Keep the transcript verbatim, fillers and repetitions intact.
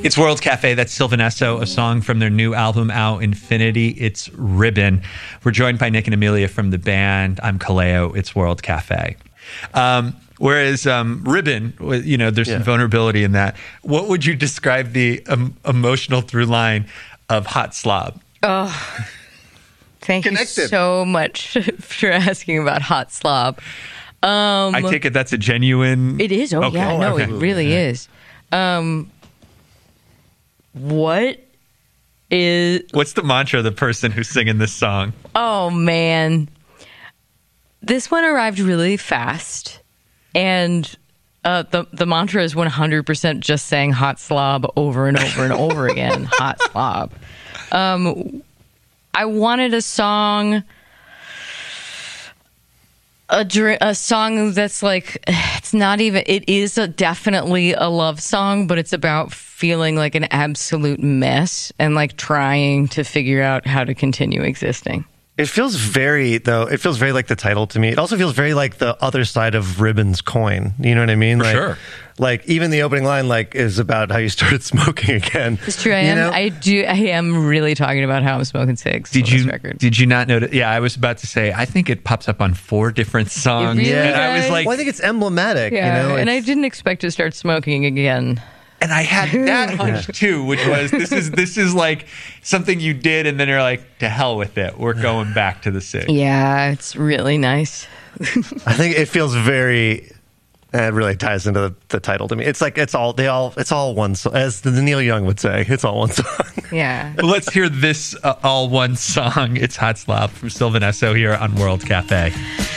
It's World Cafe. That's Sylvan Esso, a song from their new album out, Infinity. It's Ribbon. We're joined by Nick and Amelia from the band. I'm Kaleo. It's World Cafe. Um, whereas um, Ribbon, you know, there's yeah. some vulnerability in that. What would you describe the um, emotional through line of Hot Slob? Oh, thank Connected. you so much for asking about Hot Slob. Um, I take it that's a genuine... It is. Oh, okay. yeah. No, okay. it really yeah. is. Um, what is... What's the mantra of the person who's singing this song? Oh, man. This one arrived really fast. And uh, the, the mantra is one hundred percent just saying hot slob over and over and over again. Hot slob. Um, I wanted a song... A, dr- a song that's like, it's not even, it is a, definitely a love song, but it's about feeling like an absolute mess and like trying to figure out how to continue existing. It feels very, though, it feels very like the title to me. It also feels very like the other side of Ribbon's coin. You know what I mean? Like, sure. Like, even the opening line, like, is about how you started smoking again. It's true. I you am, know? I do, I am really talking about how I'm smoking cigs. Did on you, this record. did you not notice? Yeah, I was about to say, I think it pops up on four different songs. It really and I was does. like, well, I think it's emblematic, Yeah, you know? and I It's- didn't expect to start smoking again. and I had that hunch too, which was this is this is like something you did, and then you're like, to hell with it. We're going back to the cig. Yeah, it's really nice. I think it feels very... It really ties into the, the title to me. It's like it's all they all it's all one song, as the Neil Young would say. It's all one song. Yeah. Well, let's hear this uh, all one song. It's Hot Slob from Sylvan Esso here on World Cafe.